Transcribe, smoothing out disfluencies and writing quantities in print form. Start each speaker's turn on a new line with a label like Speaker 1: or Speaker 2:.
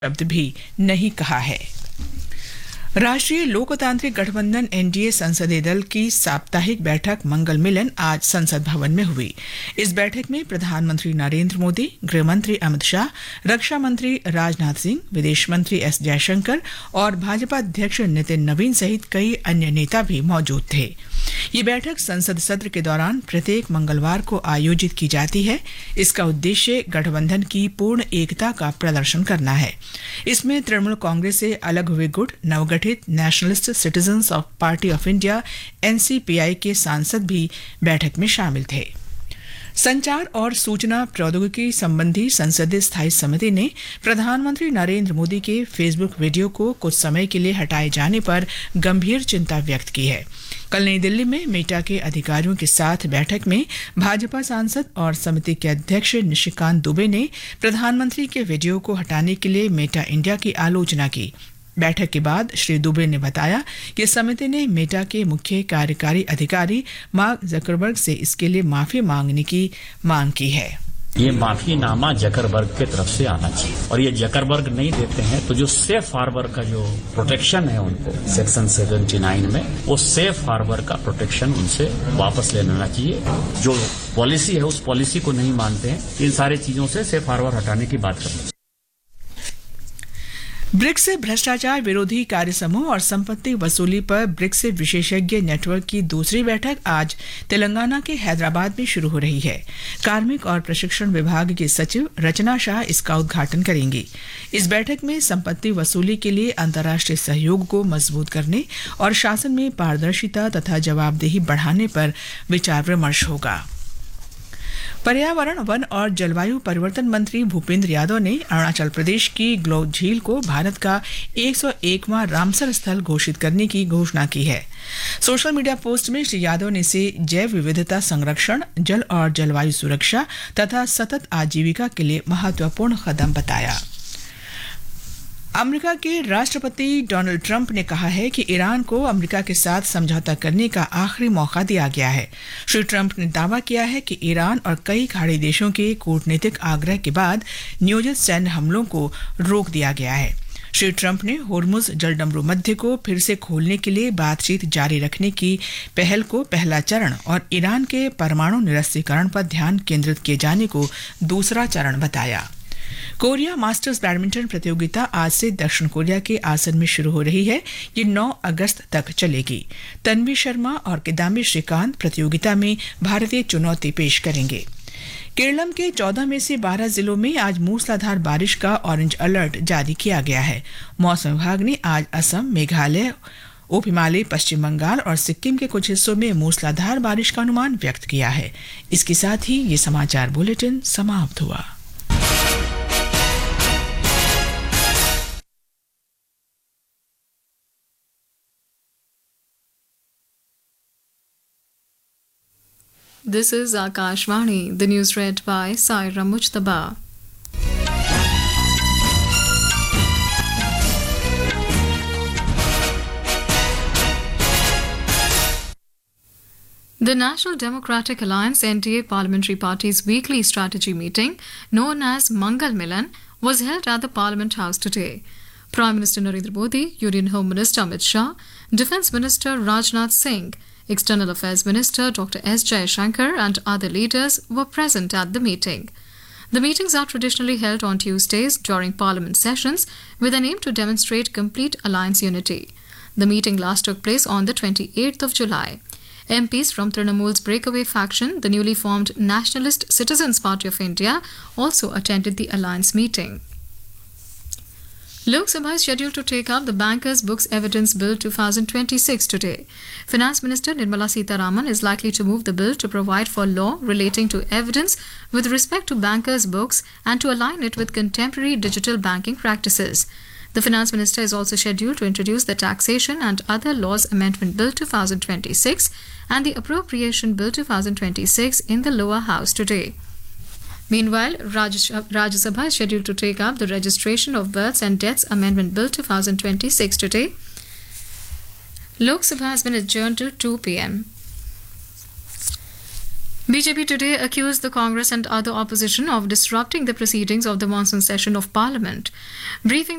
Speaker 1: शब्द भी नहीं कहा है। राष्ट्रीय लोकतांत्रिक गठबंधन एनडीए संसदीय दल की साप्ताहिक बैठक मंगल मिलन आज संसद भवन में हुई। इस बैठक में प्रधानमंत्री नरेंद्र मोदी, गृह मंत्री अमित शाह, रक्षा मंत्री राजनाथ सिंह, विदेश मंत्री एस जयशंकर और भाजपा अध्यक्ष नितिन नवीन सहित कई अन्य नेता भी मौजूद थे। ये बैठक संसद सत्र के दौरान प्रत्येक मंगलवार को आयोजित की जाती है। इसका उद्देश्य गठबंधन की पूर्ण एकता का प्रदर्शन करना है। इसमें तृणमूल कांग्रेस से अलग हुए गुट, नवगठित nationalist citizens of party of India NCPI के सांसद भी बैठक में शामिल थे। संचार और सूचना प्रौद्योगिकी संबंधी संसदीय स्थायी समिति ने प्रधानमंत्री नरेंद्र मोदी के फेसबुक वीडियो को कुछ समय के लिए हटाए जाने पर गंभीर चिंता व्यक्त की है। कल नई दिल्ली में मेटा के अधिकारियों के साथ बैठक में भाजपा सांसद और समिति के अध्यक्ष निशिकांत दुबे ने प्रधानमंत्री के वीडियो को हटाने के लिए मेटा इंडिया की आलोचना की। बैठक के बाद श्री दुबे ने बताया कि समिति ने मेटा के मुख्य कार्यकारी अधिकारी मार्क जकरबर्ग से इसके लिए माफी मांगने की मांग की है।
Speaker 2: ये माफीनामा जकरबर्ग की तरफ से आना चाहिए और ये जकरबर्ग नहीं देते हैं तो जो सेफ हार्बर का जो प्रोटेक्शन है उनको सेक्शन 79 में वो सेफ हार्बर का प्रोटेक्शन उनसे वापस ले लेना चाहिए। जो पॉलिसी है उस पॉलिसी को नहीं मानते हैं। इन सारी चीजों से सेफ हार्बर हटाने की बात करनी चाहिए।
Speaker 1: ब्रिक्स भ्रष्टाचार विरोधी कार्य समूह और संपत्ति वसूली पर ब्रिक्स विशेषज्ञ नेटवर्क की दूसरी बैठक आज तेलंगाना के हैदराबाद में शुरू हो रही है। कार्मिक और प्रशिक्षण विभाग की सचिव रचना शाह इसका उद्घाटन करेंगी। इस बैठक में संपत्ति वसूली के लिए अंतर्राष्ट्रीय सहयोग को मजबूत करने और शासन में पारदर्शिता तथा जवाबदेही बढ़ाने पर विचार विमर्श होगा। पर्यावरण, वन और जलवायु परिवर्तन मंत्री भूपेंद्र यादव ने अरुणाचल प्रदेश की ग्लो झील को भारत का 101वां रामसर स्थल घोषित करने की घोषणा की है। सोशल मीडिया पोस्ट में श्री यादव ने इसे जैव विविधता संरक्षण, जल और जलवायु सुरक्षा तथा सतत आजीविका के लिए महत्वपूर्ण कदम बताया। अमेरिका के राष्ट्रपति डोनाल्ड ट्रंप ने कहा है कि ईरान को अमेरिका के साथ समझौता करने का आखिरी मौका दिया गया है। श्री ट्रंप ने दावा किया है कि ईरान और कई खाड़ी देशों के कूटनीतिक आग्रह के बाद नियोजित सैन्य हमलों को रोक दिया गया है। श्री ट्रंप ने होर्मुज जलडमरू मध्य को फिर से खोलने के लिए बातचीत जारी रखने की पहल को पहला चरण और ईरान के परमाणु निरस्त्रीकरण पर ध्यान केंद्रित किए जाने को दूसरा चरण बताया। कोरिया मास्टर्स बैडमिंटन प्रतियोगिता आज से दक्षिण कोरिया के आसन में शुरू हो रही है। ये 9 अगस्त तक चलेगी। तन्वी शर्मा और किदाम्बी श्रीकांत प्रतियोगिता में भारतीय चुनौती पेश करेंगे। केरलम के 14 में से 12 जिलों में आज मूसलाधार बारिश का ऑरेंज अलर्ट जारी किया गया है। मौसम विभाग ने आज असम, मेघालय, उप हिमालय, पश्चिम बंगाल और सिक्किम के कुछ हिस्सों में मूसलाधार बारिश का अनुमान व्यक्त किया है। इसके साथ ही ये समाचार बुलेटिन समाप्त हुआ।
Speaker 3: This is Akashvani, the news read by Saira Mujtaba. The National Democratic Alliance NDA Parliamentary Party's weekly strategy meeting, known as Mangal Milan, was held at the Parliament House today. Prime Minister Narendra Modi, Union Home Minister Amit Shah, Defence Minister Rajnath Singh, External Affairs Minister Dr. S. Jayashankar and other leaders were present at the meeting. The meetings are traditionally held on Tuesdays during Parliament sessions with an aim to demonstrate complete alliance unity. The meeting last took place on the 28th of July. MPs from Trinamool's breakaway faction, the newly formed Nationalist Citizens Party of India, also attended the alliance meeting. Lok Sabha is scheduled to take up the Bankers Books Evidence Bill 2026 today. Finance Minister Nirmala Sitharaman is likely to move the bill to provide for law relating to evidence with respect to bankers' books and to align it with contemporary digital banking practices. The Finance Minister is also scheduled to introduce the Taxation and Other Laws Amendment Bill 2026 and the Appropriation Bill 2026 in the lower house today. Meanwhile, Rajya Sabha is scheduled to take up the Registration of Births and Deaths Amendment Bill 2026 today. Lok Sabha has been adjourned till 2 p.m. BJP today accused the Congress and other opposition of disrupting the proceedings of the monsoon session of Parliament. Briefing